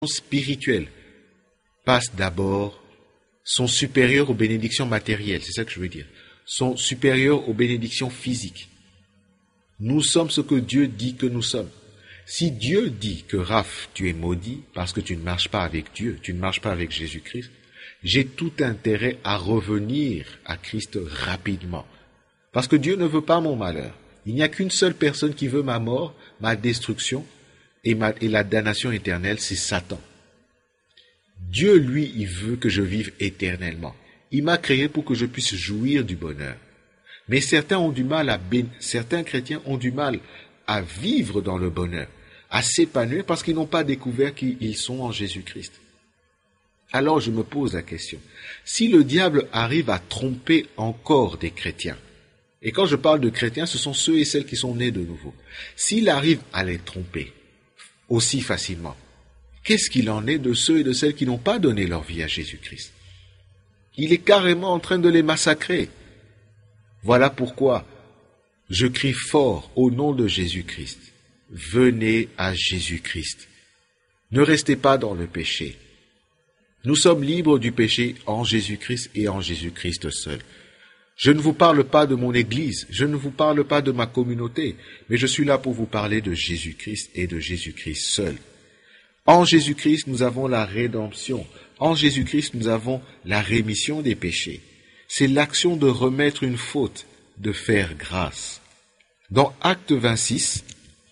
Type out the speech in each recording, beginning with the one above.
spirituelles passent d'abord, sont supérieures aux bénédictions matérielles, c'est ça que je veux dire, sont supérieures aux bénédictions physiques. Nous sommes ce que Dieu dit que nous sommes. Si Dieu dit que Raph, tu es maudit parce que tu ne marches pas avec Dieu, tu ne marches pas avec Jésus-Christ, j'ai tout intérêt à revenir à Christ rapidement. Parce que Dieu ne veut pas mon malheur. Il n'y a qu'une seule personne qui veut ma mort, ma destruction et la damnation éternelle, c'est Satan. Dieu, lui, il veut que je vive éternellement. Il m'a créé pour que je puisse jouir du bonheur. Mais certains chrétiens ont du mal à vivre dans le bonheur, à s'épanouir parce qu'ils n'ont pas découvert qu'ils sont en Jésus-Christ. Alors je me pose la question, si le diable arrive à tromper encore des chrétiens, et quand je parle de chrétiens, ce sont ceux et celles qui sont nés de nouveau, s'il arrive à les tromper aussi facilement, qu'est-ce qu'il en est de ceux et de celles qui n'ont pas donné leur vie à Jésus-Christ? Il est carrément en train de les massacrer. Voilà pourquoi je crie fort au nom de Jésus-Christ. Venez à Jésus-Christ. Ne restez pas dans le péché. Nous sommes libres du péché en Jésus-Christ et en Jésus-Christ seul. Je ne vous parle pas de mon Église, je ne vous parle pas de ma communauté, mais je suis là pour vous parler de Jésus-Christ et de Jésus-Christ seul. En Jésus-Christ, nous avons la rédemption. En Jésus-Christ, nous avons la rémission des péchés. C'est l'action de remettre une faute, de faire grâce. Dans Acte 26,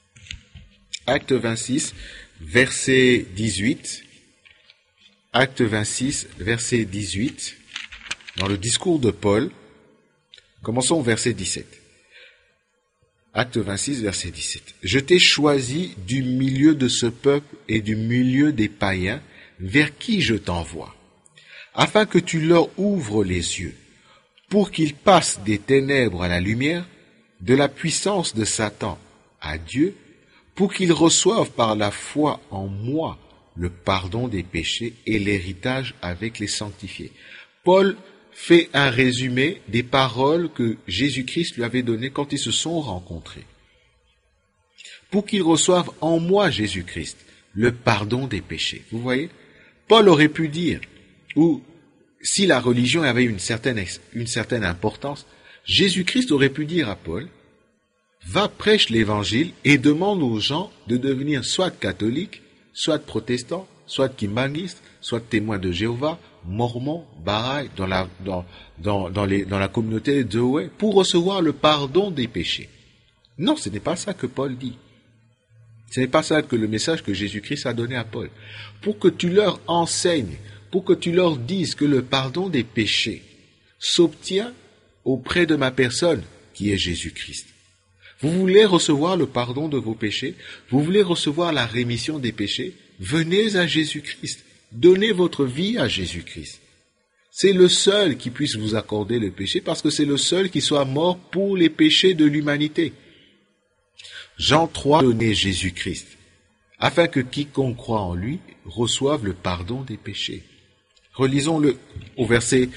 verset 18, Acte 26, verset 18, dans le discours de Paul, commençons au verset 17. Acte 26, verset 17. « Je t'ai choisi du milieu de ce peuple et du milieu des païens, vers qui je t'envoie, afin que tu leur ouvres les yeux, pour qu'ils passent des ténèbres à la lumière, de la puissance de Satan à Dieu, pour qu'ils reçoivent par la foi en moi le pardon des péchés et l'héritage avec les sanctifiés. » Paul fait un résumé des paroles que Jésus-Christ lui avait données quand ils se sont rencontrés. Pour qu'ils reçoivent en moi, Jésus-Christ, le pardon des péchés. Vous voyez? Paul aurait pu dire, ou si la religion avait une certaine importance, Jésus-Christ aurait pu dire à Paul, va prêche l'évangile et demande aux gens de devenir soit catholiques, soit protestants, soit kimbanguistes, soit témoins de Jéhovah, mormons, Baha'i, dans la communauté de Zoé, pour recevoir le pardon des péchés. Non, ce n'est pas ça que Paul dit. Ce n'est pas ça que le message que Jésus-Christ a donné à Paul. Pour que tu leur enseignes, pour que tu leur dises que le pardon des péchés s'obtient auprès de ma personne, qui est Jésus-Christ. Vous voulez recevoir le pardon de vos péchés? Vous voulez recevoir la rémission des péchés? Venez à Jésus-Christ. Donnez votre vie à Jésus-Christ. C'est le seul qui puisse vous accorder le péché parce que c'est le seul qui soit mort pour les péchés de l'humanité. Jean 3, donnez Jésus-Christ, afin que quiconque croit en lui reçoive le pardon des péchés. Relisons-le au verset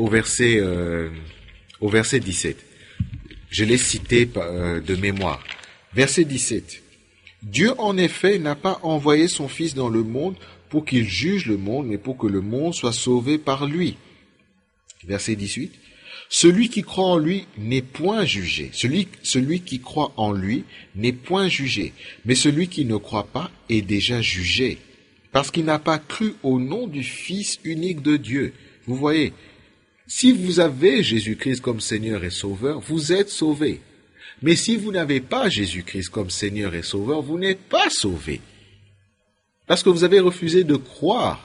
17. Je l'ai cité de mémoire. Verset 17. Dieu, en effet, n'a pas envoyé son Fils dans le monde pour qu'il juge le monde, mais pour que le monde soit sauvé par lui. Verset 18. Celui qui croit en lui n'est point jugé. Celui qui croit en lui n'est point jugé. Mais celui qui ne croit pas est déjà jugé, parce qu'il n'a pas cru au nom du Fils unique de Dieu. Vous voyez, si vous avez Jésus-Christ comme Seigneur et Sauveur, vous êtes sauvés. Mais si vous n'avez pas Jésus-Christ comme Seigneur et Sauveur, vous n'êtes pas sauvés. Parce que vous avez refusé de croire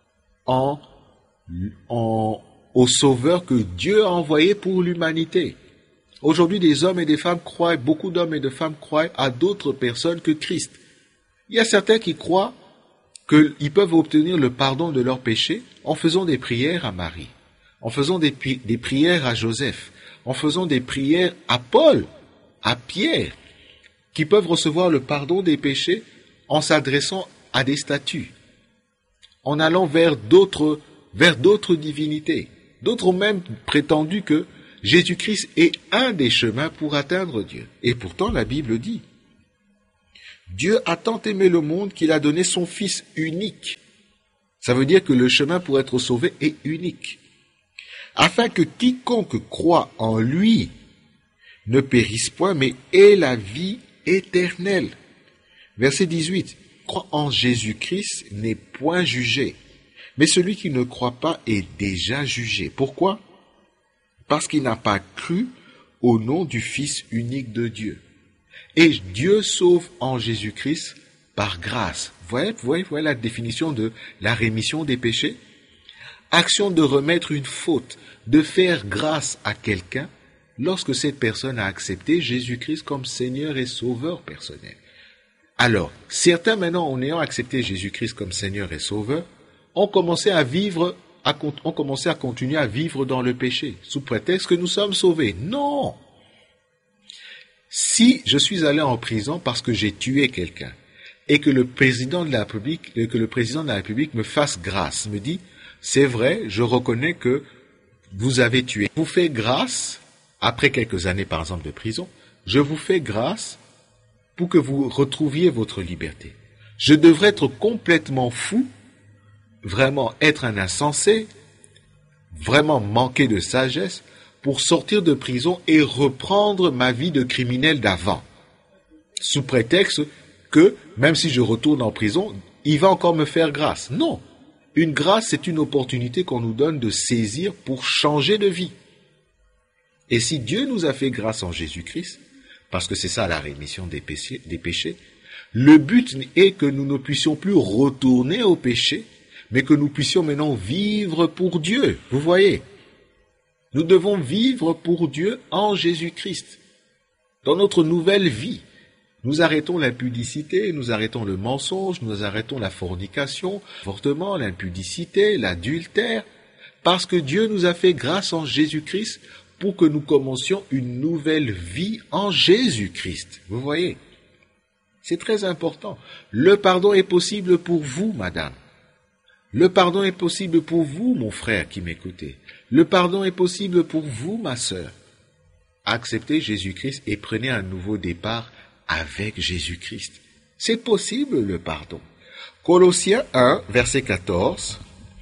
au Sauveur que Dieu a envoyé pour l'humanité. Aujourd'hui, des hommes et des femmes croient, beaucoup d'hommes et de femmes croient à d'autres personnes que Christ. Il y a certains qui croient qu'ils peuvent obtenir le pardon de leurs péchés en faisant des prières à Marie, en faisant des prières à Joseph, en faisant des prières à Paul, à Pierre, qui peuvent recevoir le pardon des péchés en s'adressant à des statues, en allant vers d'autres divinités. D'autres ont même prétendu que Jésus-Christ est un des chemins pour atteindre Dieu. Et pourtant, la Bible dit, Dieu a tant aimé le monde qu'il a donné son Fils unique. Ça veut dire que le chemin pour être sauvé est unique. Afin que quiconque croit en lui ne périsse point, mais ait la vie éternelle. Verset 18. Croit en Jésus-Christ n'est point jugé, mais celui qui ne croit pas est déjà jugé. Pourquoi? Parce qu'il n'a pas cru au nom du Fils unique de Dieu. Et Dieu sauve en Jésus-Christ par grâce. Vous voyez la définition de la rémission des péchés? Action de remettre une faute, de faire grâce à quelqu'un lorsque cette personne a accepté Jésus-Christ comme Seigneur et Sauveur personnel. Alors, certains maintenant, en ayant accepté Jésus-Christ comme Seigneur et Sauveur, ont commencé à continuer à vivre dans le péché, sous prétexte que nous sommes sauvés. Non! Si je suis allé en prison parce que j'ai tué quelqu'un, et que le président de la République me fasse grâce, me dit, c'est vrai, je reconnais que vous avez tué. Je vous fais grâce, après quelques années par exemple de prison, je vous fais grâce pour que vous retrouviez votre liberté. Je devrais être complètement fou, vraiment être un insensé, vraiment manquer de sagesse, pour sortir de prison et reprendre ma vie de criminel d'avant. Sous prétexte que, même si je retourne en prison, il va encore me faire grâce. Non. Une grâce, c'est une opportunité qu'on nous donne de saisir pour changer de vie. Et si Dieu nous a fait grâce en Jésus-Christ, parce que c'est ça la rémission des péchés, le but est que nous ne puissions plus retourner au péché, mais que nous puissions maintenant vivre pour Dieu. Vous voyez? Nous devons vivre pour Dieu en Jésus-Christ. Dans notre nouvelle vie, nous arrêtons l'impudicité, nous arrêtons le mensonge, nous arrêtons la fornication, l'avortement, l'impudicité, l'adultère, parce que Dieu nous a fait grâce en Jésus-Christ pour que nous commencions une nouvelle vie en Jésus-Christ. Vous voyez? C'est très important. Le pardon est possible pour vous, madame. Le pardon est possible pour vous, mon frère qui m'écoutez. Le pardon est possible pour vous, ma sœur. Acceptez Jésus-Christ et prenez un nouveau départ avec Jésus-Christ. C'est possible, le pardon. Colossiens 1, verset 14.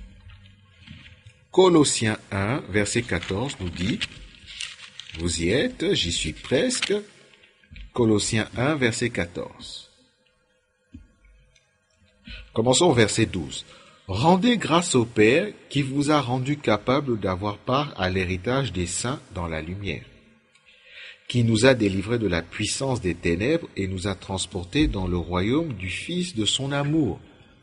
Colossiens 1, verset 14 nous dit, vous y êtes, j'y suis presque. Colossiens 1, verset 14. Commençons au verset 12. Rendez grâce au Père qui vous a rendu capable d'avoir part à l'héritage des saints dans la lumière, qui nous a délivrés de la puissance des ténèbres et nous a transportés dans le royaume du Fils de son amour,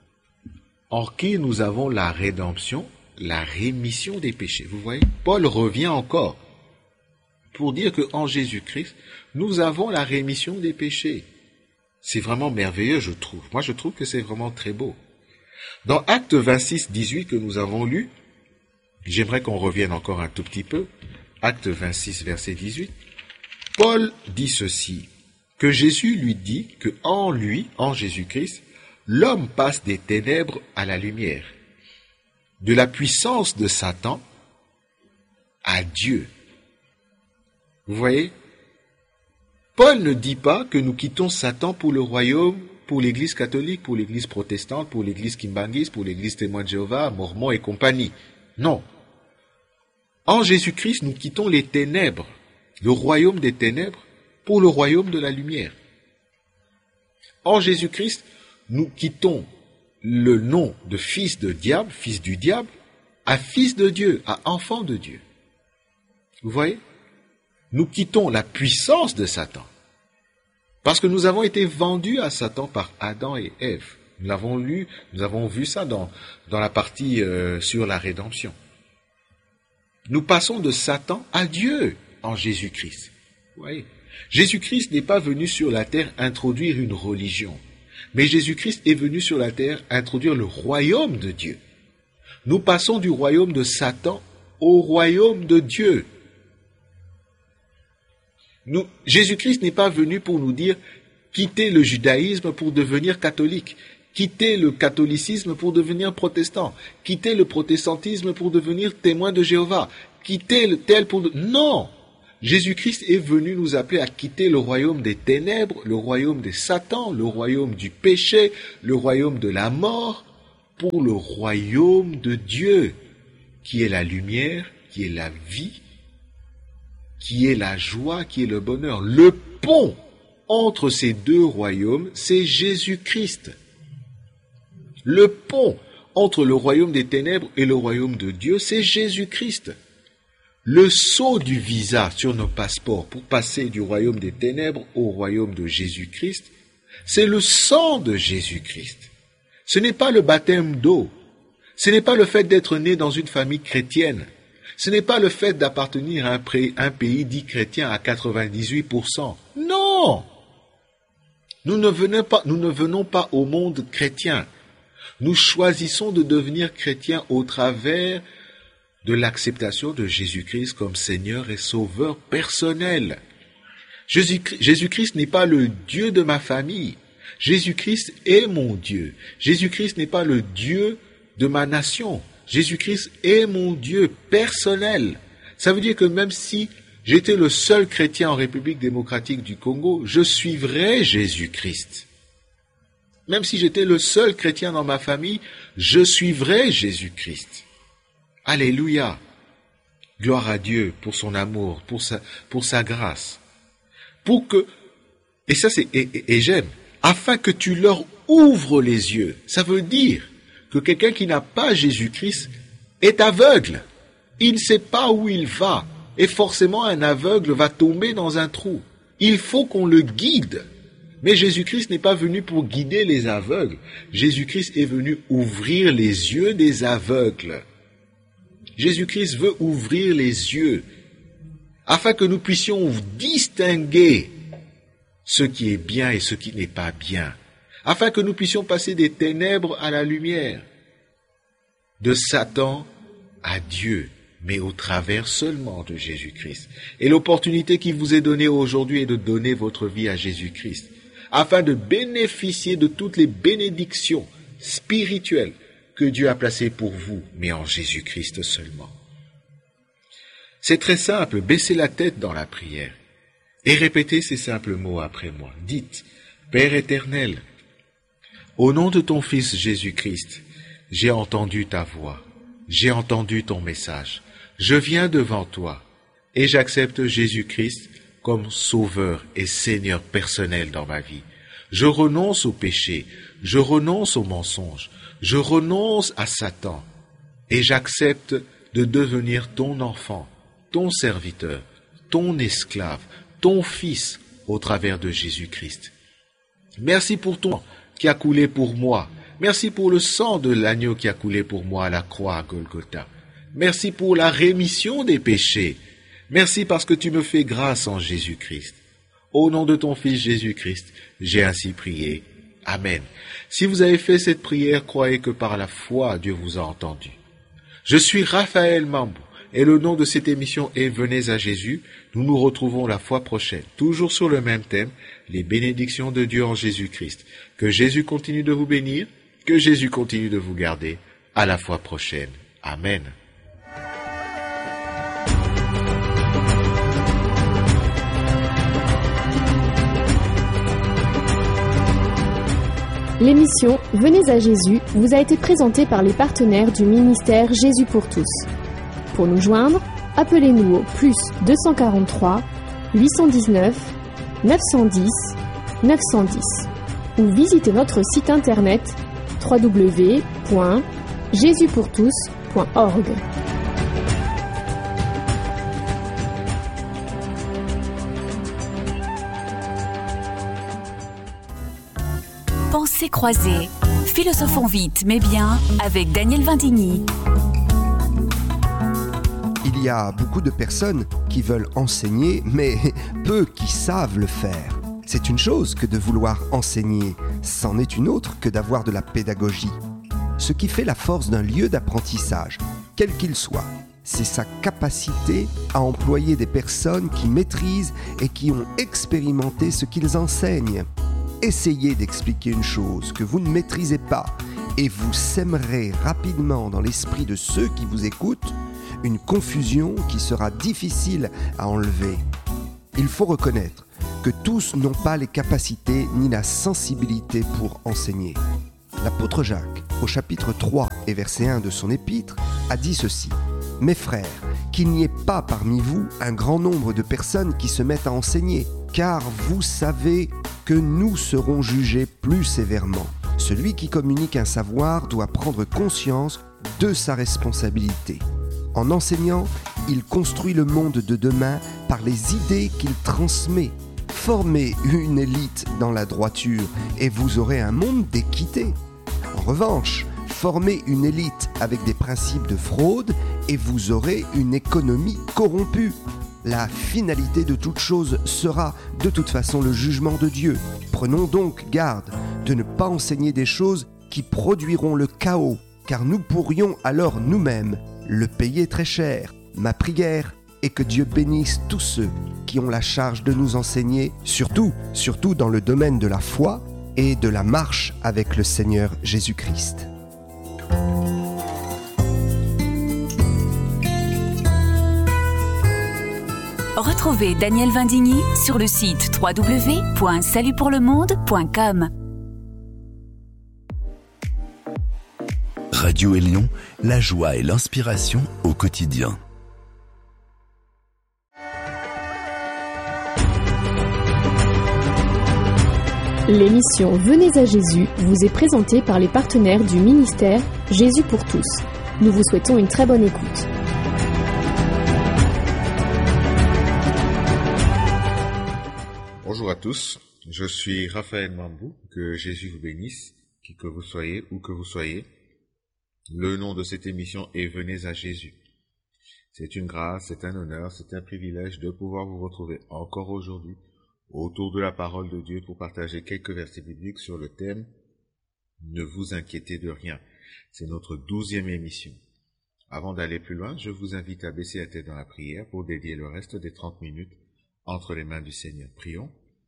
en qui nous avons la rédemption, la rémission des péchés. Vous voyez, Paul revient encore pour dire qu'en Jésus-Christ, nous avons la rémission des péchés. C'est vraiment merveilleux, je trouve. Moi, je trouve que c'est vraiment très beau. Dans Actes 26, 18 que nous avons lu, j'aimerais qu'on revienne encore un tout petit peu. Actes 26, verset 18. Paul dit ceci, que Jésus lui dit que en lui, en Jésus-Christ, l'homme passe des ténèbres à la lumière, de la puissance de Satan à Dieu. Vous voyez? Paul ne dit pas que nous quittons Satan pour le royaume, pour l'église catholique, pour l'église protestante, pour l'église kimbangiste, pour l'église témoin de Jéhovah, mormon et compagnie. Non. En Jésus-Christ, nous quittons les ténèbres, le royaume des ténèbres, pour le royaume de la lumière. En Jésus-Christ, nous quittons le nom de fils de diable, fils du diable, à fils de Dieu, à enfant de Dieu. Vous voyez? Nous quittons la puissance de Satan. Parce que nous avons été vendus à Satan par Adam et Ève. Nous l'avons lu, nous avons vu ça dans la partie sur la rédemption. Nous passons de Satan à Dieu en Jésus-Christ. Vous voyez? Jésus-Christ n'est pas venu sur la terre introduire une religion, mais Jésus-Christ est venu sur la terre introduire le royaume de Dieu. Nous passons du royaume de Satan au royaume de Dieu. Jésus-Christ n'est pas venu pour nous dire quittez le judaïsme pour devenir catholique, quittez le catholicisme pour devenir protestant, quittez le protestantisme pour devenir témoin de Jéhovah, quittez le tel pour... Non! Jésus-Christ est venu nous appeler à quitter le royaume des ténèbres, le royaume de Satan, le royaume du péché, le royaume de la mort, pour le royaume de Dieu, qui est la lumière, qui est la vie, qui est la joie, qui est le bonheur. Le pont entre ces deux royaumes, c'est Jésus-Christ. Le pont entre le royaume des ténèbres et le royaume de Dieu, c'est Jésus-Christ. Le sceau du visa sur nos passeports pour passer du royaume des ténèbres au royaume de Jésus-Christ, c'est le sang de Jésus-Christ. Ce n'est pas le baptême d'eau. Ce n'est pas le fait d'être né dans une famille chrétienne. Ce n'est pas le fait d'appartenir à un pays dit chrétien à 98%. Non! Nous ne venons pas au monde chrétien. Nous choisissons de devenir chrétiens au travers de l'acceptation de Jésus-Christ comme Seigneur et Sauveur personnel. Jésus-Christ n'est pas le Dieu de ma famille. Jésus-Christ est mon Dieu. Jésus-Christ n'est pas le Dieu de ma nation. Jésus-Christ est mon Dieu personnel. Ça veut dire que même si j'étais le seul chrétien en République démocratique du Congo, je suivrais Jésus-Christ. Même si j'étais le seul chrétien dans ma famille, je suivrais Jésus-Christ. Alléluia. Gloire à Dieu pour son amour, pour sa grâce. Et j'aime, afin que tu leur ouvres les yeux. Ça veut dire que quelqu'un qui n'a pas Jésus-Christ est aveugle. Il ne sait pas où il va. Et forcément, un aveugle va tomber dans un trou. Il faut qu'on le guide. Mais Jésus-Christ n'est pas venu pour guider les aveugles. Jésus-Christ est venu ouvrir les yeux des aveugles. Jésus-Christ veut ouvrir les yeux afin que nous puissions distinguer ce qui est bien et ce qui n'est pas bien, afin que nous puissions passer des ténèbres à la lumière, de Satan à Dieu, mais au travers seulement de Jésus-Christ. Et l'opportunité qui vous est donnée aujourd'hui est de donner votre vie à Jésus-Christ, afin de bénéficier de toutes les bénédictions spirituelles que Dieu a placées pour vous, mais en Jésus-Christ seulement. C'est très simple, baissez la tête dans la prière et répétez ces simples mots après moi. Dites, Père éternel, au nom de ton Fils Jésus-Christ, j'ai entendu ta voix, j'ai entendu ton message. Je viens devant toi et j'accepte Jésus-Christ comme Sauveur et Seigneur personnel dans ma vie. Je renonce au péché, je renonce au mensonge, je renonce à Satan et j'accepte de devenir ton enfant, ton serviteur, ton esclave, ton fils au travers de Jésus-Christ. Merci pour ton sang qui a coulé pour moi. Merci pour le sang de l'agneau qui a coulé pour moi à la croix à Golgotha. Merci pour la rémission des péchés. Merci parce que tu me fais grâce en Jésus-Christ. Au nom de ton Fils Jésus-Christ, j'ai ainsi prié. Amen. Si vous avez fait cette prière, croyez que par la foi, Dieu vous a entendu. Je suis Raphaël Mambou et le nom de cette émission est Venez à Jésus. Nous nous retrouvons la fois prochaine, toujours sur le même thème, les bénédictions de Dieu en Jésus-Christ. Que Jésus continue de vous bénir, que Jésus continue de vous garder. À la fois prochaine. Amen. L'émission Venez à Jésus vous a été présentée par les partenaires du ministère Jésus pour tous. Pour nous joindre, appelez-nous au plus 243 819 910 910 ou visitez notre site internet www.jesuspourtous.org. Pensées croisées. Philosophons vite mais bien avec Daniel Vindigny. Il y a beaucoup de personnes qui veulent enseigner, mais peu qui savent le faire. C'est une chose que de vouloir enseigner, c'en est une autre que d'avoir de la pédagogie. Ce qui fait la force d'un lieu d'apprentissage, quel qu'il soit, c'est sa capacité à employer des personnes qui maîtrisent et qui ont expérimenté ce qu'ils enseignent. Essayez d'expliquer une chose que vous ne maîtrisez pas et vous sèmerez rapidement dans l'esprit de ceux qui vous écoutent une confusion qui sera difficile à enlever. Il faut reconnaître que tous n'ont pas les capacités ni la sensibilité pour enseigner. L'apôtre Jacques, au chapitre 3 et verset 1 de son épître, a dit ceci : « Mes frères, qu'il n'y ait pas parmi vous un grand nombre de personnes qui se mettent à enseigner, car vous savez que nous serons jugés plus sévèrement. Celui qui communique un savoir doit prendre conscience de sa responsabilité. En enseignant, il construit le monde de demain par les idées qu'il transmet. Formez une élite dans la droiture et vous aurez un monde d'équité. En revanche, formez une élite avec des principes de fraude et vous aurez une économie corrompue. La finalité de toute chose sera de toute façon le jugement de Dieu. Prenons donc garde de ne pas enseigner des choses qui produiront le chaos, car nous pourrions alors nous-mêmes le payer très cher. Ma prière est que Dieu bénisse tous ceux qui ont la charge de nous enseigner, surtout dans le domaine de la foi et de la marche avec le Seigneur Jésus-Christ. Retrouvez Daniel Vindigny sur le site www.salutpourlemonde.com. Radio Élion, la joie et l'inspiration au quotidien. L'émission Venez à Jésus vous est présentée par les partenaires du ministère Jésus pour tous. Nous vous souhaitons une très bonne écoute. Bonjour à tous, je suis Raphaël Mambou, que Jésus vous bénisse, qui que vous soyez, où que vous soyez. Le nom de cette émission est Venez à Jésus. C'est une grâce, c'est un honneur, c'est un privilège de pouvoir vous retrouver encore aujourd'hui autour de la parole de Dieu pour partager quelques versets bibliques sur le thème « Ne vous inquiétez de rien ». C'est notre 12e émission. Avant d'aller plus loin, je vous invite à baisser la tête dans la prière pour dédier le reste des 30 minutes entre les mains du Seigneur. Prions.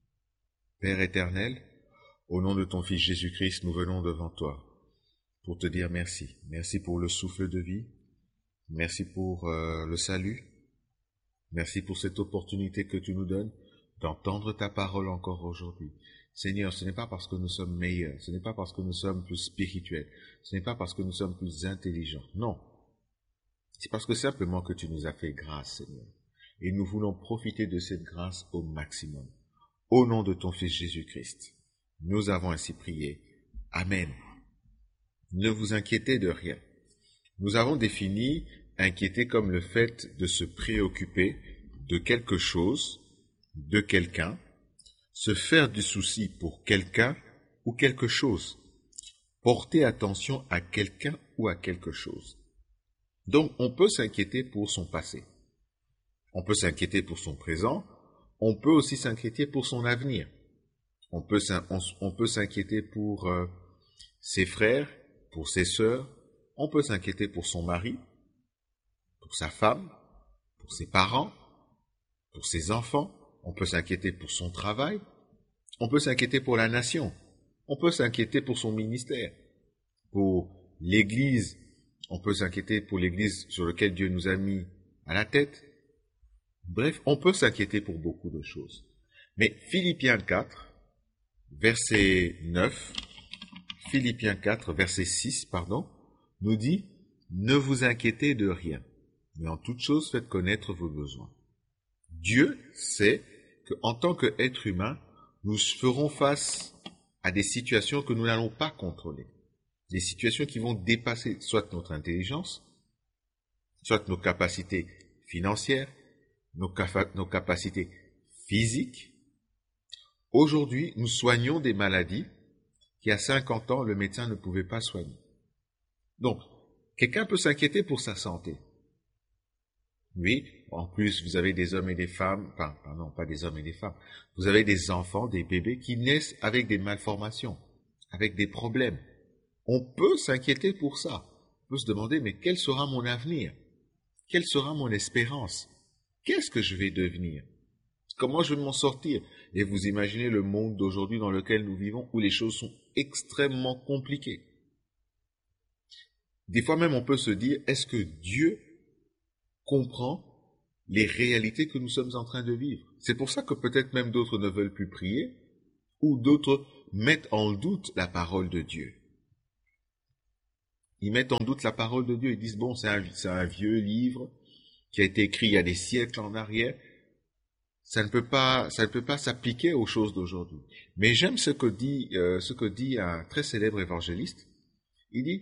Père éternel, au nom de ton Fils Jésus-Christ, nous venons devant toi pour te dire merci. Merci pour le souffle de vie. Merci pour le salut. Merci pour cette opportunité que tu nous donnes d'entendre ta parole encore aujourd'hui. Seigneur, ce n'est pas parce que nous sommes meilleurs, ce n'est pas parce que nous sommes plus spirituels, ce n'est pas parce que nous sommes plus intelligents. Non. C'est parce que simplement que tu nous as fait grâce, Seigneur. Et nous voulons profiter de cette grâce au maximum. Au nom de ton Fils Jésus-Christ, nous avons ainsi prié. Amen. Ne vous inquiétez de rien. Nous avons défini inquiéter comme le fait de se préoccuper de quelque chose, de quelqu'un, se faire du souci pour quelqu'un ou quelque chose, porter attention à quelqu'un ou à quelque chose. Donc, on peut s'inquiéter pour son passé. On peut s'inquiéter pour son présent. On peut aussi s'inquiéter pour son avenir. On peut s'inquiéter pour ses frères, pour ses sœurs. On peut s'inquiéter pour son mari, pour sa femme, pour ses parents, pour ses enfants. On peut s'inquiéter pour son travail. On peut s'inquiéter pour la nation. On peut s'inquiéter pour son ministère, pour l'Église. On peut s'inquiéter pour l'Église sur laquelle Dieu nous a mis à la tête. Bref, on peut s'inquiéter pour beaucoup de choses. Mais Philippiens 4, verset 6, nous dit « Ne vous inquiétez de rien, mais en toute chose faites connaître vos besoins. » Dieu sait qu'en tant qu'être humain, nous ferons face à des situations que nous n'allons pas contrôler. Des situations qui vont dépasser soit notre intelligence, soit nos capacités financières, nos capacités physiques. Aujourd'hui, nous soignons des maladies qui, à 50 ans, le médecin ne pouvait pas soigner. Donc, quelqu'un peut s'inquiéter pour sa santé. Oui, en plus, vous avez des hommes et des femmes, pas des hommes et des femmes, vous avez des enfants, des bébés qui naissent avec des malformations, avec des problèmes. On peut s'inquiéter pour ça. On peut se demander, mais quel sera mon avenir? Quelle sera mon espérance? Qu'est-ce que je vais devenir? Comment je vais m'en sortir? Et vous imaginez le monde d'aujourd'hui dans lequel nous vivons, où les choses sont extrêmement compliquées. Des fois même, on peut se dire, est-ce que Dieu comprend les réalités que nous sommes en train de vivre. C'est pour ça que peut-être même d'autres ne veulent plus prier, ou d'autres mettent en doute la parole de Dieu. Ils mettent en doute la parole de Dieu, ils disent, bon, c'est un vieux livre qui a été écrit il y a des siècles en arrière, ça ne peut pas s'appliquer aux choses d'aujourd'hui. Mais j'aime ce que dit un très célèbre évangéliste. Il dit,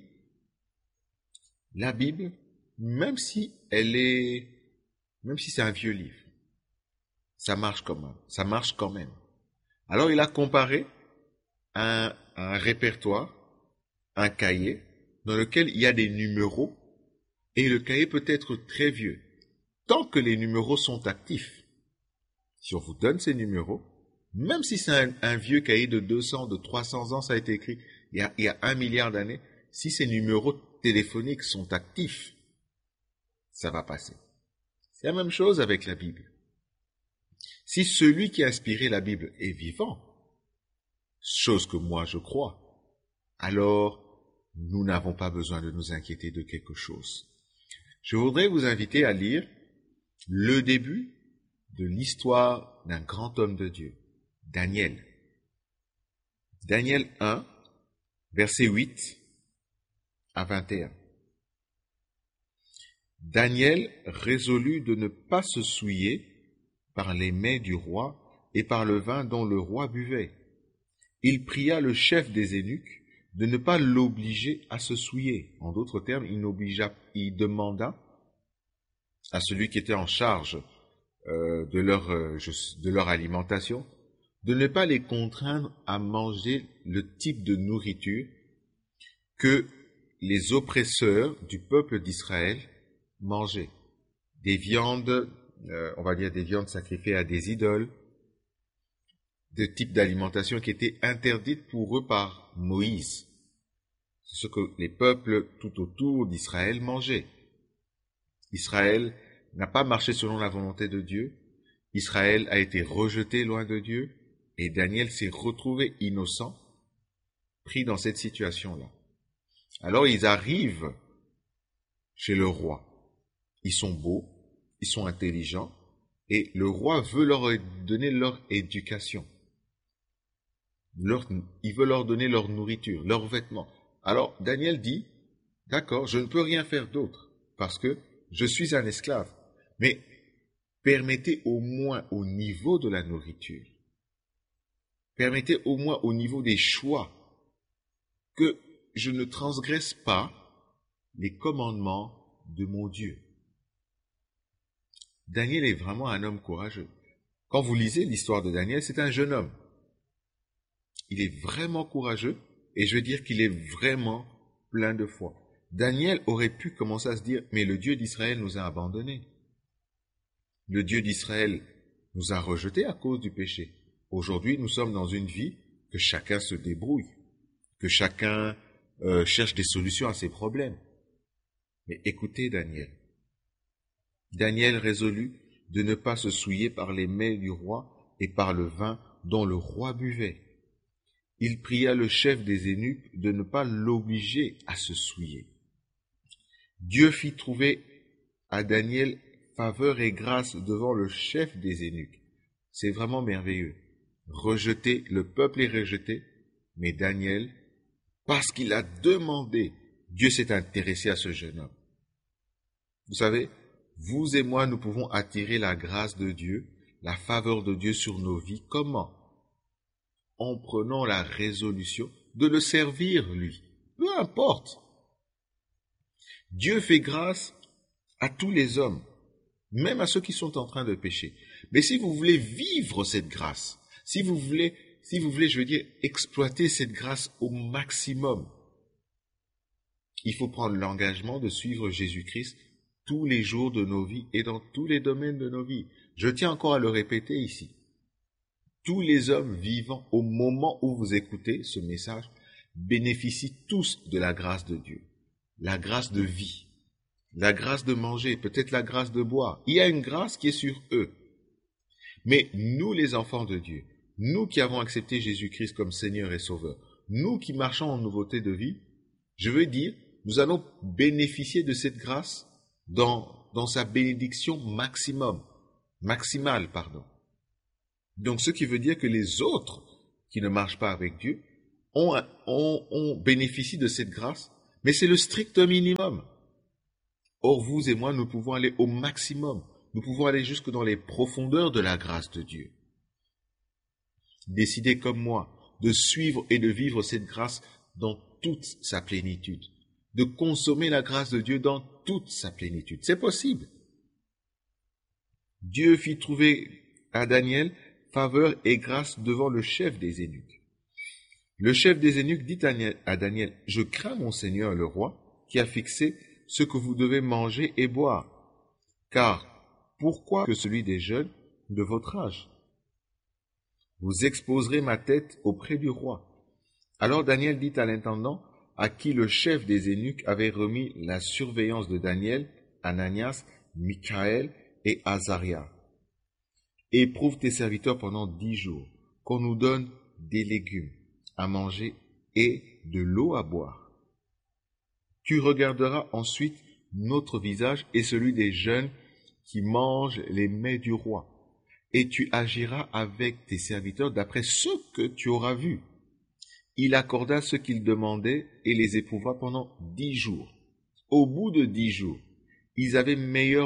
la Bible, même si c'est un vieux livre, ça marche quand même. Alors il a comparé un répertoire, un cahier, dans lequel il y a des numéros, et le cahier peut être très vieux. Tant que les numéros sont actifs, si on vous donne ces numéros, même si c'est un vieux cahier de 200, de 300 ans, ça a été écrit il y a 1 milliard d'années, si ces numéros téléphoniques sont actifs, ça va passer. C'est la même chose avec la Bible. Si celui qui a inspiré la Bible est vivant, chose que moi je crois, alors nous n'avons pas besoin de nous inquiéter de quelque chose. Je voudrais vous inviter à lire le début de l'histoire d'un grand homme de Dieu, Daniel. Daniel 1, versets 8 à 21. Daniel résolut de ne pas se souiller par les mets du roi et par le vin dont le roi buvait. Il pria le chef des eunuques de ne pas l'obliger à se souiller. En d'autres termes, il demanda à celui qui était en charge de leur alimentation de ne pas les contraindre à manger le type de nourriture que les oppresseurs du peuple d'Israël mangeaient. Des viandes, on va dire des viandes sacrifiées à des idoles, de type d'alimentation qui était interdite pour eux par Moïse. C'est ce que les peuples tout autour d'Israël mangeaient. Israël n'a pas marché selon la volonté de Dieu. Israël a été rejeté loin de Dieu et Daniel s'est retrouvé innocent, pris dans cette situation-là. Alors ils arrivent chez le roi. Ils sont beaux, ils sont intelligents et le roi veut leur donner leur éducation. Il veut leur donner leur nourriture, leurs vêtements. Alors Daniel dit, d'accord, je ne peux rien faire d'autre parce que je suis un esclave. Mais permettez au moins au niveau de la nourriture, permettez au moins au niveau des choix que je ne transgresse pas les commandements de mon Dieu. Daniel est vraiment un homme courageux. Quand vous lisez l'histoire de Daniel, c'est un jeune homme. Il est vraiment courageux et je veux dire qu'il est vraiment plein de foi. Daniel aurait pu commencer à se dire, mais le Dieu d'Israël nous a abandonnés. Le Dieu d'Israël nous a rejetés à cause du péché. Aujourd'hui, nous sommes dans une vie que chacun se débrouille, que chacun cherche des solutions à ses problèmes. Mais écoutez Daniel. Daniel résolut de ne pas se souiller par les mets du roi et par le vin dont le roi buvait. Il pria le chef des eunuques de ne pas l'obliger à se souiller. Dieu fit trouver à Daniel faveur et grâce devant le chef des eunuques. C'est vraiment merveilleux. Rejeté, le peuple est rejeté, mais Daniel, parce qu'il a demandé, Dieu s'est intéressé à ce jeune homme. Vous savez, vous et moi, nous pouvons attirer la grâce de Dieu, la faveur de Dieu sur nos vies. Comment? En prenant la résolution de le servir, lui. Peu importe. Dieu fait grâce à tous les hommes, même à ceux qui sont en train de pécher. Mais si vous voulez vivre cette grâce, si vous voulez, je veux dire, exploiter cette grâce au maximum, il faut prendre l'engagement de suivre Jésus-Christ tous les jours de nos vies et dans tous les domaines de nos vies. Je tiens encore à le répéter ici. Tous les hommes vivant au moment où vous écoutez ce message bénéficient tous de la grâce de Dieu. La grâce de vie, la grâce de manger, peut-être la grâce de boire. Il y a une grâce qui est sur eux. Mais nous, les enfants de Dieu, nous qui avons accepté Jésus-Christ comme Seigneur et Sauveur, nous qui marchons en nouveauté de vie, je veux dire, nous allons bénéficier de cette grâce dans dans sa bénédiction maximale. Donc, ce qui veut dire que les autres qui ne marchent pas avec Dieu bénéficient de cette grâce, mais c'est le strict minimum. Or, vous et moi, nous pouvons aller au maximum. Nous pouvons aller jusque dans les profondeurs de la grâce de Dieu. Décidez comme moi de suivre et de vivre cette grâce dans toute sa plénitude, de consommer la grâce de Dieu dans toute sa plénitude. C'est possible. Dieu fit trouver à Daniel faveur et grâce devant le chef des eunuques. Le chef des eunuques dit à Daniel, « Je crains mon Seigneur le roi, qui a fixé ce que vous devez manger et boire. Car pourquoi que celui des jeunes de votre âge? Vous exposerez ma tête auprès du roi. » Alors Daniel dit à l'intendant, à qui le chef des eunuques avait remis la surveillance de Daniel, Ananias, Michaël et Azaria. « Éprouve tes serviteurs pendant 10 jours, qu'on nous donne des légumes à manger et de l'eau à boire. Tu regarderas ensuite notre visage et celui des jeunes qui mangent les mets du roi, et tu agiras avec tes serviteurs d'après ce que tu auras vu. » Il accorda ce qu'ils demandaient et les éprouva pendant 10 jours. Au bout de 10 jours, ils avaient meilleur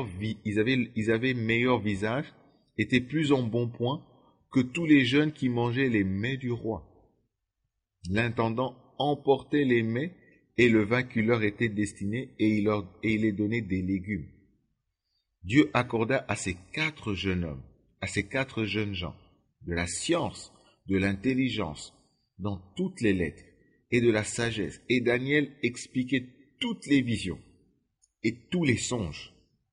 visage, étaient plus en bon point que tous les jeunes qui mangeaient les mets du roi. L'intendant emportait les mets et le vin qui leur était destiné et il les donnait des légumes. Dieu accorda à ces 4 jeunes hommes, à ces 4 jeunes gens, de la science, de l'intelligence, dans toutes les lettres, et de la sagesse. Et Daniel expliquait toutes les visions et tous les songes.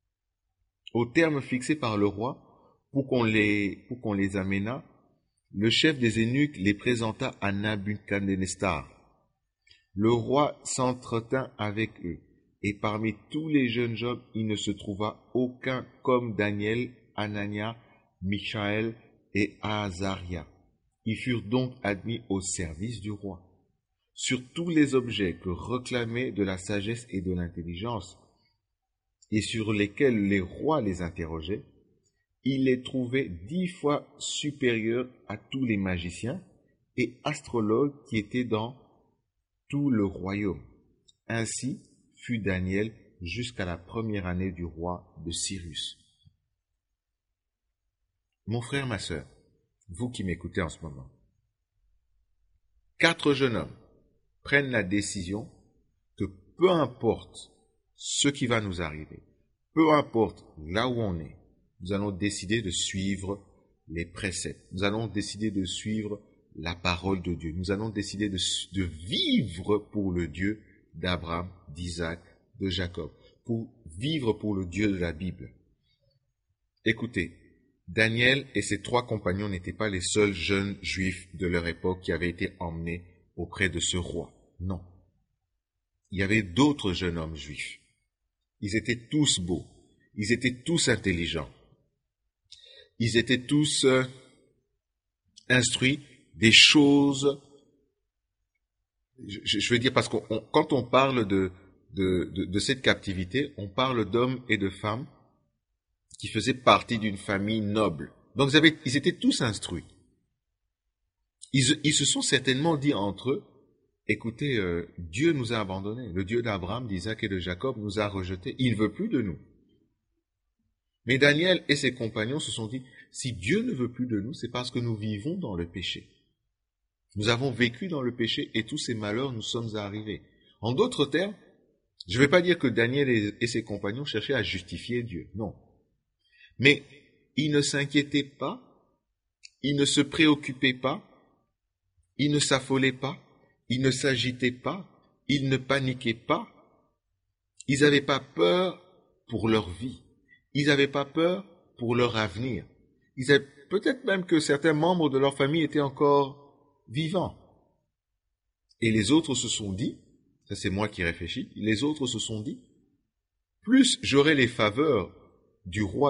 Au terme fixé par le roi, pour qu'on les amena, le chef des eunuques les présenta à Nabuchodonosor. Le roi s'entretint avec eux, et parmi tous les jeunes hommes, il ne se trouva aucun comme Daniel, Anania, Michaël et Azaria. Ils furent donc admis au service du roi. Sur tous les objets que réclamaient de la sagesse et de l'intelligence, et sur lesquels les rois les interrogeaient, il les trouvait 10 fois supérieurs à tous les magiciens et astrologues qui étaient dans tout le royaume. Ainsi fut Daniel jusqu'à la première année du roi de Cyrus. Mon frère, ma sœur, vous qui m'écoutez en ce moment, 4 jeunes hommes prennent la décision que peu importe ce qui va nous arriver, peu importe là où on est, nous allons décider de suivre les préceptes, nous allons décider de suivre la parole de Dieu, nous allons décider de vivre pour le Dieu d'Abraham, d'Isaac, de Jacob, pour vivre pour le Dieu de la Bible. Écoutez, Daniel et ses 3 compagnons n'étaient pas les seuls jeunes juifs de leur époque qui avaient été emmenés auprès de ce roi. Non. Il y avait d'autres jeunes hommes juifs. Ils étaient tous beaux. Ils étaient tous intelligents. Ils étaient tous instruits des choses. Je veux dire, parce que quand on parle de cette captivité, on parle d'hommes et de femmes qui faisaient partie d'une famille noble. Donc ils étaient tous instruits. Ils se sont certainement dit entre eux, écoutez, Dieu nous a abandonnés. Le Dieu d'Abraham, d'Isaac et de Jacob nous a rejetés. Il ne veut plus de nous. Mais Daniel et ses compagnons se sont dit, si Dieu ne veut plus de nous, c'est parce que nous vivons dans le péché. Nous avons vécu dans le péché et tous ces malheurs nous sommes arrivés. En d'autres termes, je ne vais pas dire que Daniel et ses compagnons cherchaient à justifier Dieu. Non. Mais ils ne s'inquiétaient pas, ils ne se préoccupaient pas, ils ne s'affolaient pas, ils ne s'agitaient pas, ils ne paniquaient pas. Ils n'avaient pas peur pour leur vie. Ils n'avaient pas peur pour leur avenir. Peut-être même que certains membres de leur famille étaient encore vivants. Et les autres se sont dit, ça c'est moi qui réfléchis, les autres se sont dit, plus j'aurai les faveurs du roi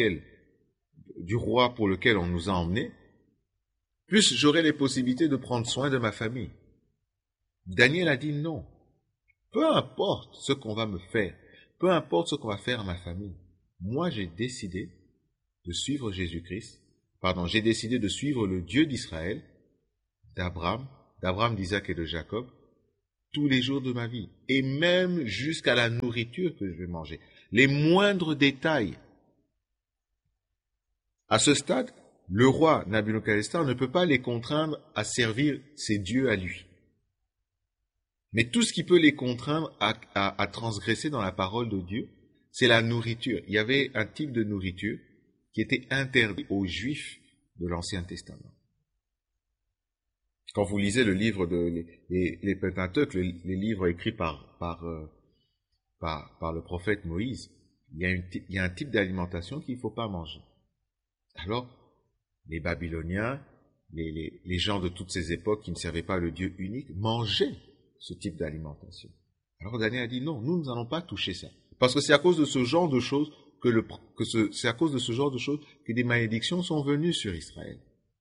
pour lequel on nous a emmenés, plus j'aurai les possibilités de prendre soin de ma famille. Daniel a dit non. Peu importe ce qu'on va me faire, peu importe ce qu'on va faire à ma famille, moi j'ai décidé de suivre Jésus-Christ, j'ai décidé de suivre le Dieu d'Israël, d'Abraham, d'Isaac et de Jacob, tous les jours de ma vie, et même jusqu'à la nourriture que je vais manger, les moindres détails. À ce stade, le roi Nabuchodonosor ne peut pas les contraindre à servir ses dieux à lui. Mais tout ce qui peut les contraindre à transgresser dans la parole de Dieu, c'est la nourriture. Il y avait un type de nourriture qui était interdit aux Juifs de l'Ancien Testament. Quand vous lisez le livre les Pentateuques, les livres écrits par le prophète Moïse, il y a un type d'alimentation qu'il ne faut pas manger. Alors, les Babyloniens, les gens de toutes ces époques qui ne servaient pas le Dieu unique, mangeaient ce type d'alimentation. Alors Daniel a dit non, nous n'allons pas toucher ça. Parce que c'est à cause de ce genre de choses c'est à cause de ce genre de choses que des malédictions sont venues sur Israël.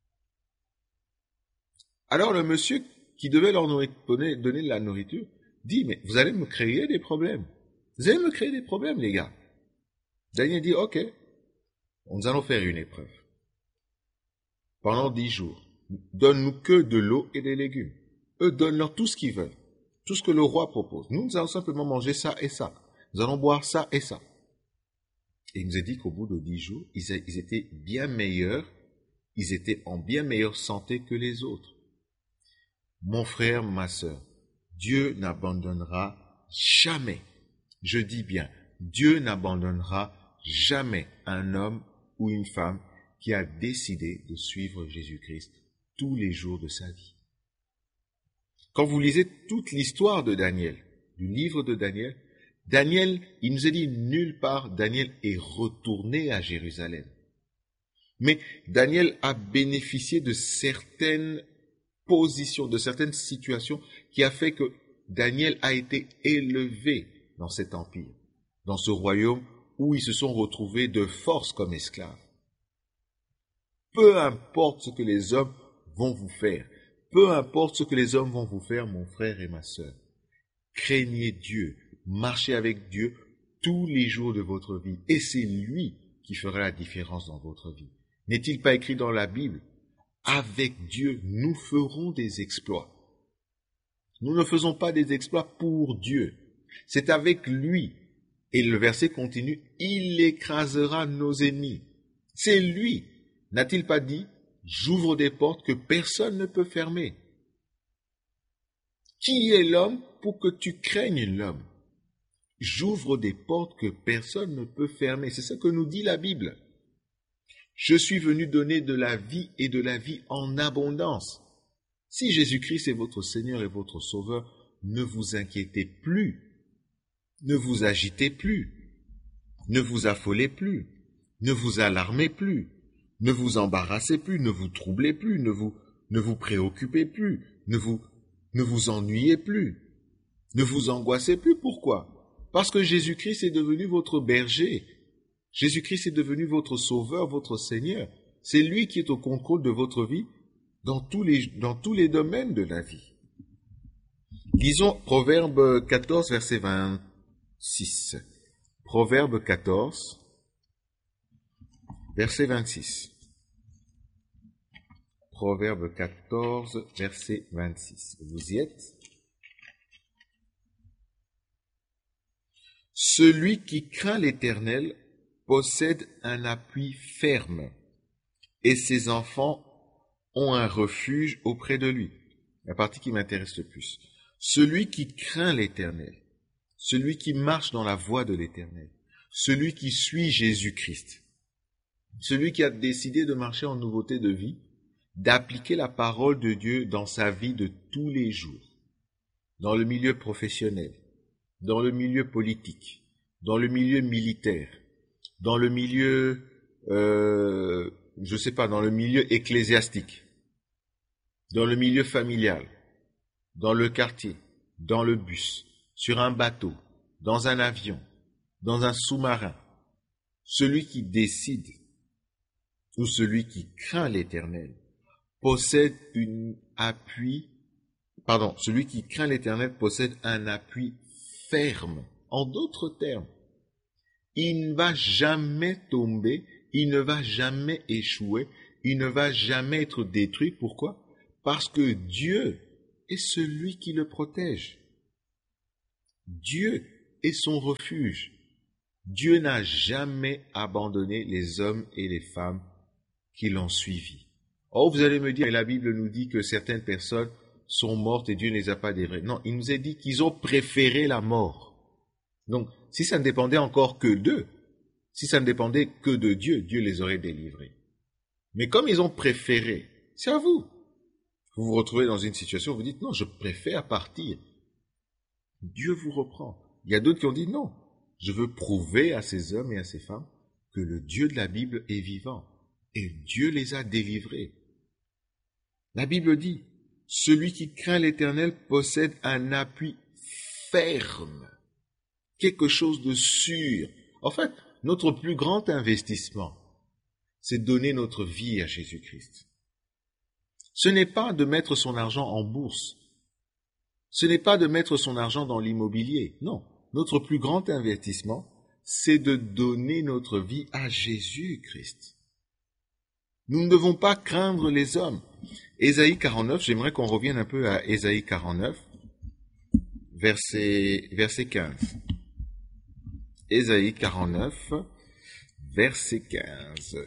Alors le monsieur qui devait leur donner de la nourriture dit, mais vous allez me créer des problèmes. Vous allez me créer des problèmes, les gars. Daniel dit, ok, nous allons faire une épreuve. Pendant 10 jours, donne-nous que de l'eau et des légumes. Eux, donnent-leur tout ce qu'ils veulent, tout ce que le roi propose. Nous allons simplement manger ça et ça. Nous allons boire ça et ça. Et il nous a dit qu'au bout de 10 jours, ils étaient bien meilleurs, ils étaient en bien meilleure santé que les autres. Mon frère, ma sœur, Dieu n'abandonnera jamais, je dis bien, Dieu n'abandonnera jamais un homme ou une femme qui a décidé de suivre Jésus-Christ tous les jours de sa vie. Quand vous lisez toute l'histoire de Daniel, du livre de Daniel, il nous est dit nulle part, Daniel est retourné à Jérusalem. Mais Daniel a bénéficié de certaines positions, de certaines situations qui a fait que Daniel a été élevé dans cet empire, dans ce royaume où ils se sont retrouvés de force comme esclaves. Peu importe ce que les hommes vont vous faire, peu importe ce que les hommes vont vous faire, mon frère et ma sœur, craignez Dieu, marchez avec Dieu tous les jours de votre vie, et c'est lui qui fera la différence dans votre vie. N'est-il pas écrit dans la Bible? Avec Dieu, nous ferons des exploits. Nous ne faisons pas des exploits pour Dieu. C'est avec lui. Et le verset continue, il écrasera nos ennemis. C'est lui. N'a-t-il pas dit, j'ouvre des portes que personne ne peut fermer? Qui est l'homme pour que tu craignes l'homme? J'ouvre des portes que personne ne peut fermer. C'est ce que nous dit la Bible. Je suis venu donner de la vie et de la vie en abondance. Si Jésus-Christ est votre Seigneur et votre Sauveur, ne vous inquiétez plus, ne vous agitez plus, ne vous affolez plus, ne vous alarmez plus, ne vous embarrassez plus, ne vous troublez plus, ne vous préoccupez plus, ne vous ennuyez plus, ne vous angoissez plus. Pourquoi? Parce que Jésus-Christ est devenu votre berger. Jésus-Christ est devenu votre sauveur, votre Seigneur. C'est lui qui est au contrôle de votre vie dans tous les domaines de la vie. Lisons Proverbe 14, verset 26. Proverbe 14, verset 26. Proverbe 14, verset 26. Vous y êtes? Celui qui craint l'Éternel possède un appui ferme, et ses enfants ont un refuge auprès de lui. La partie qui m'intéresse le plus. Celui qui craint l'Éternel, celui qui marche dans la voie de l'Éternel, celui qui suit Jésus-Christ, celui qui a décidé de marcher en nouveauté de vie, d'appliquer la parole de Dieu dans sa vie de tous les jours, dans le milieu professionnel, dans le milieu politique, dans le milieu militaire, dans le milieu, dans le milieu ecclésiastique, dans le milieu familial, dans le quartier, dans le bus, sur un bateau, dans un avion, dans un sous-marin. Celui qui décide ou celui qui craint l'Éternel possède celui qui craint l'Éternel possède un appui ferme. En d'autres termes, il ne va jamais tomber, il ne va jamais échouer, il ne va jamais être détruit. Pourquoi? Parce que Dieu est celui qui le protège. Dieu est son refuge. Dieu n'a jamais abandonné les hommes et les femmes qui l'ont suivi. Oh, vous allez me dire, mais la Bible nous dit que certaines personnes sont mortes et Dieu ne les a pas délivrées. Non, il nous a dit qu'ils ont préféré la mort. Donc, si ça ne dépendait encore que d'eux, si ça ne dépendait que de Dieu, Dieu les aurait délivrés. Mais comme ils ont préféré, c'est à vous. Vous vous retrouvez dans une situation où vous dites, non, je préfère partir. Dieu vous reprend. Il y a d'autres qui ont dit, non, je veux prouver à ces hommes et à ces femmes que le Dieu de la Bible est vivant. Et Dieu les a délivrés. La Bible dit, celui qui craint l'Éternel possède un appui ferme, quelque chose de sûr. En fait, notre plus grand investissement, c'est donner notre vie à Jésus-Christ. Ce n'est pas de mettre son argent en bourse. Ce n'est pas de mettre son argent dans l'immobilier. Non, notre plus grand investissement, c'est de donner notre vie à Jésus-Christ. Nous ne devons pas craindre les hommes. Ésaïe 49, j'aimerais qu'on revienne un peu à Ésaïe 49, verset 15. Ésaïe 49, verset 15.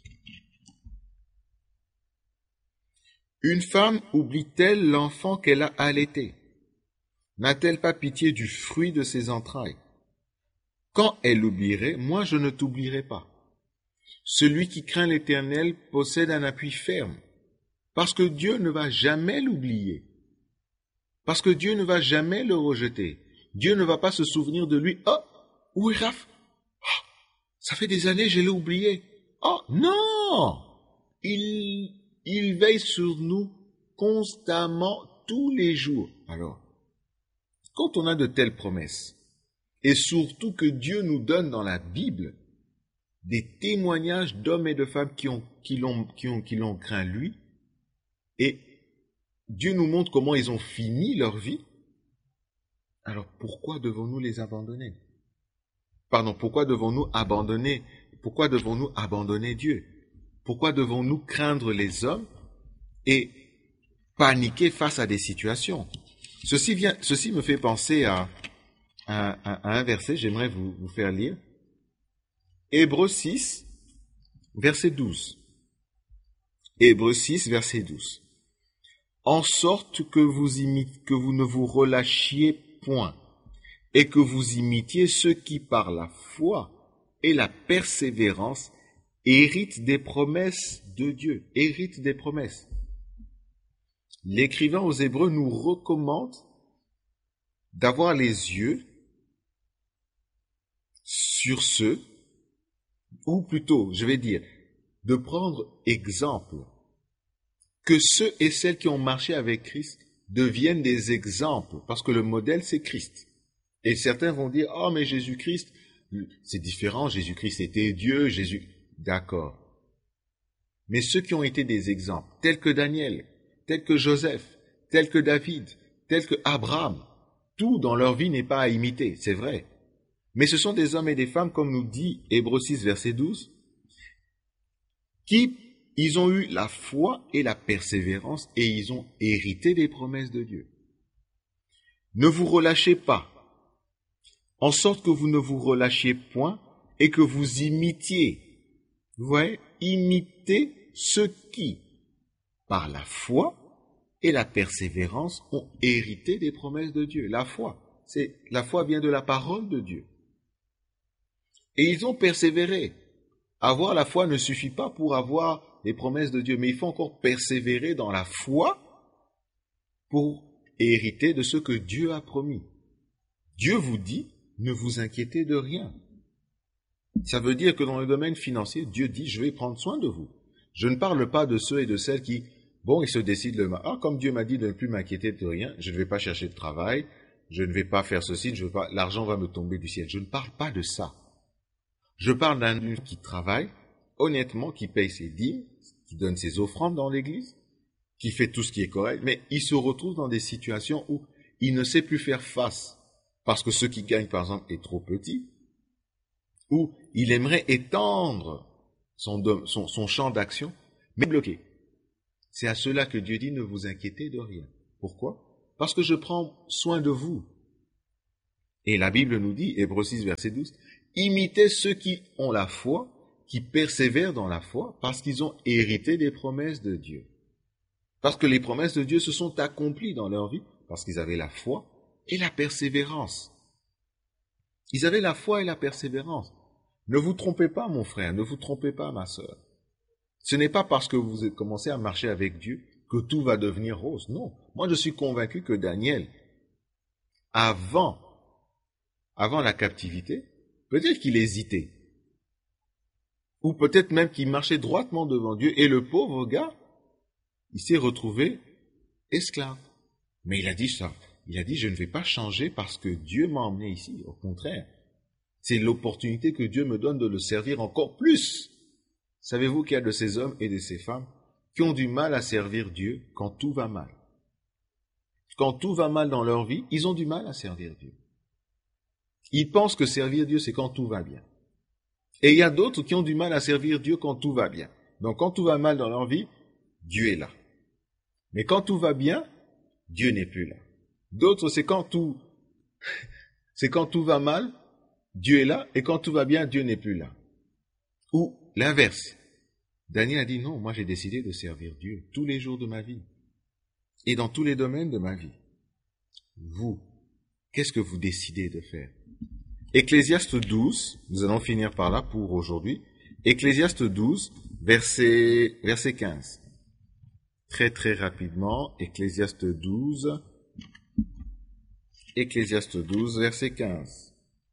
Une femme oublie-t-elle l'enfant qu'elle a allaité? N'a-t-elle pas pitié du fruit de ses entrailles? Quand elle l'oublierait, moi je ne t'oublierai pas. Celui qui craint l'Éternel possède un appui ferme, parce que Dieu ne va jamais l'oublier, parce que Dieu ne va jamais le rejeter. Dieu ne va pas se souvenir de lui. Oh, où est Raph? Oh, ça fait des années, je l'ai oublié. Oh, non! Il veille sur nous constamment, tous les jours. Alors, quand on a de telles promesses, et surtout que Dieu nous donne dans la Bible des témoignages d'hommes et de femmes qui l'ont craint lui, et Dieu nous montre comment ils ont fini leur vie, alors pourquoi devons-nous les abandonner? Pardon, pourquoi devons-nous abandonner Dieu? Pourquoi devons-nous craindre les hommes et paniquer face à des situations? Ceci me fait penser à un verset, j'aimerais vous faire lire. Hébreux 6, verset 12. Hébreux 6, verset 12. En sorte que vous ne vous relâchiez point, et que vous imitiez ceux qui, par la foi et la persévérance, héritent des promesses de Dieu, héritent des promesses. L'écrivain aux Hébreux nous recommande d'avoir les yeux sur ceux, ou plutôt, je vais dire, de prendre exemple, que ceux et celles qui ont marché avec Christ deviennent des exemples, parce que le modèle, c'est Christ. Et certains vont dire, oh, mais Jésus-Christ, c'est différent, Jésus-Christ était Dieu, D'accord. Mais ceux qui ont été des exemples, tels que Daniel, tels que Joseph, tels que David, tels que Abraham, tout dans leur vie n'est pas à imiter, c'est vrai. Mais ce sont des hommes et des femmes, comme nous dit Hébreux 6, verset 12, ils ont eu la foi et la persévérance et ils ont hérité des promesses de Dieu. Ne vous relâchez pas, en sorte que vous ne vous relâchiez point et que vous imitiez. Vous voyez, imitez ceux qui, par la foi et la persévérance, ont hérité des promesses de Dieu. La foi vient de la parole de Dieu. Et ils ont persévéré. Avoir la foi ne suffit pas pour avoir les promesses de Dieu, mais il faut encore persévérer dans la foi pour hériter de ce que Dieu a promis. Dieu vous dit, ne vous inquiétez de rien. Ça veut dire que dans le domaine financier, Dieu dit, je vais prendre soin de vous. Je ne parle pas de ceux et de celles qui, ils se décident le matin. Comme Dieu m'a dit de ne plus m'inquiéter de rien, je ne vais pas chercher de travail, je ne vais pas faire ceci, l'argent va me tomber du ciel. Je ne parle pas de ça. Je parle d'un qui travaille, honnêtement, qui paye ses dîmes, qui donne ses offrandes dans l'église, qui fait tout ce qui est correct, mais il se retrouve dans des situations où il ne sait plus faire face, parce que ce qu'il gagne, par exemple, est trop petit, Ou il aimerait étendre son champ d'action, mais bloqué. C'est à cela que Dieu dit, ne vous inquiétez de rien. Pourquoi? Parce que je prends soin de vous. Et la Bible nous dit, Hébreux 6, verset 12, imitez ceux qui ont la foi, qui persévèrent dans la foi, parce qu'ils ont hérité des promesses de Dieu. Parce que les promesses de Dieu se sont accomplies dans leur vie, parce qu'ils avaient la foi et la persévérance. Ils avaient la foi et la persévérance. Ne vous trompez pas, mon frère, ne vous trompez pas, ma sœur. Ce n'est pas parce que vous commencez à marcher avec Dieu que tout va devenir rose. Non, moi je suis convaincu que Daniel, avant la captivité, peut-être qu'il hésitait. Ou peut-être même qu'il marchait droitement devant Dieu, et le pauvre gars, il s'est retrouvé esclave. Mais il a dit ça. Il a dit, je ne vais pas changer parce que Dieu m'a emmené ici. Au contraire, c'est l'opportunité que Dieu me donne de le servir encore plus. Savez-vous qu'il y a de ces hommes et de ces femmes qui ont du mal à servir Dieu quand tout va mal? Quand tout va mal dans leur vie, ils ont du mal à servir Dieu. Ils pensent que servir Dieu, c'est quand tout va bien. Et il y a d'autres qui ont du mal à servir Dieu quand tout va bien. Donc quand tout va mal dans leur vie, Dieu est là. Mais quand tout va bien, Dieu n'est plus là. D'autres, c'est quand tout va mal, Dieu est là, et quand tout va bien, Dieu n'est plus là. Ou l'inverse. Daniel a dit, non, moi j'ai décidé de servir Dieu tous les jours de ma vie. Et dans tous les domaines de ma vie. Vous, qu'est-ce que vous décidez de faire? Ecclésiaste 12, nous allons finir par là pour aujourd'hui. Ecclésiaste 12, verset 15. Très très rapidement, Ecclésiaste 12, verset 15.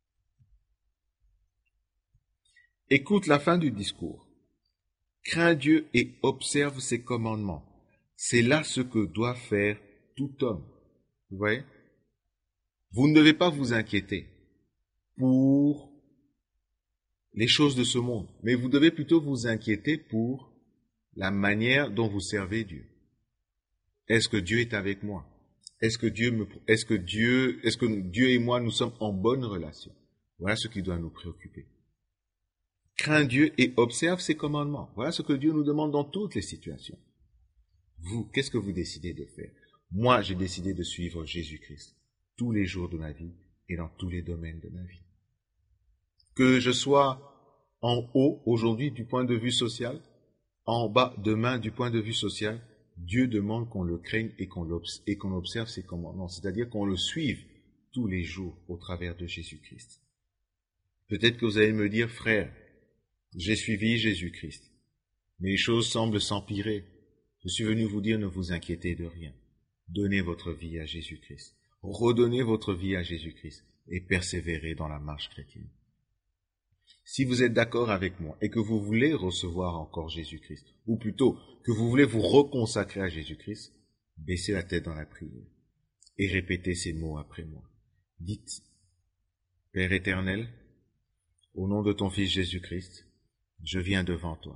Écoute la fin du discours. Crains Dieu et observe ses commandements. C'est là ce que doit faire tout homme. Vous voyez? Vous ne devez pas vous inquiéter pour les choses de ce monde, mais vous devez plutôt vous inquiéter pour la manière dont vous servez Dieu. Est-ce que Dieu est avec moi? Est-ce que Dieu et moi, nous sommes en bonne relation? Voilà ce qui doit nous préoccuper. Crains Dieu et observe ses commandements. Voilà ce que Dieu nous demande dans toutes les situations. Vous, qu'est-ce que vous décidez de faire? Moi, j'ai décidé de suivre Jésus-Christ tous les jours de ma vie et dans tous les domaines de ma vie. Que je sois en haut aujourd'hui du point de vue social, en bas demain du point de vue social, Dieu demande qu'on le craigne et qu'on observe ses commandements, c'est-à-dire qu'on le suive tous les jours au travers de Jésus-Christ. Peut-être que vous allez me dire, frère, j'ai suivi Jésus-Christ, mais les choses semblent s'empirer. Je suis venu vous dire, ne vous inquiétez de rien. Donnez votre vie à Jésus-Christ. Redonnez votre vie à Jésus-Christ et persévérez dans la marche chrétienne. Si vous êtes d'accord avec moi et que vous voulez recevoir encore Jésus-Christ, ou plutôt que vous voulez vous reconsacrer à Jésus-Christ, baissez la tête dans la prière et répétez ces mots après moi. Dites, Père éternel, au nom de ton Fils Jésus-Christ, je viens devant toi.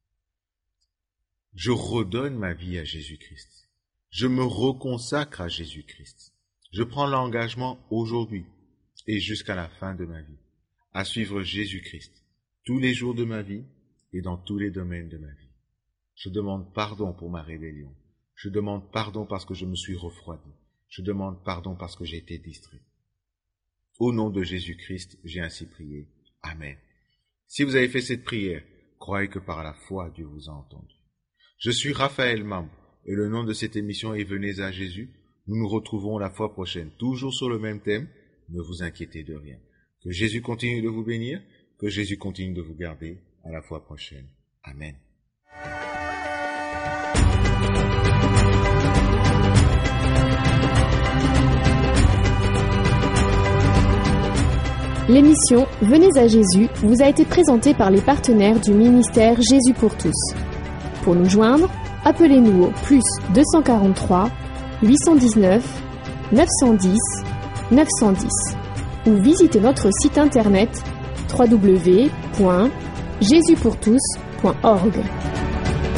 Je redonne ma vie à Jésus-Christ. Je me reconsacre à Jésus-Christ. Je prends l'engagement aujourd'hui et jusqu'à la fin de ma vie à suivre Jésus-Christ tous les jours de ma vie et dans tous les domaines de ma vie. Je demande pardon pour ma rébellion. Je demande pardon parce que je me suis refroidi. Je demande pardon parce que j'ai été distrait. Au nom de Jésus-Christ, j'ai ainsi prié. Amen. Si vous avez fait cette prière, croyez que par la foi, Dieu vous a entendu. Je suis Raphaël Mambo et le nom de cette émission est Venez à Jésus. Nous nous retrouvons la fois prochaine, toujours sur le même thème. Ne vous inquiétez de rien. Que Jésus continue de vous bénir, que Jésus continue de vous garder. À la fois prochaine. Amen. L'émission Venez à Jésus vous a été présentée par les partenaires du ministère Jésus pour tous. Pour nous joindre, appelez-nous au +243 819 910 910 ou visitez notre site internet www.jesuspourtous.org.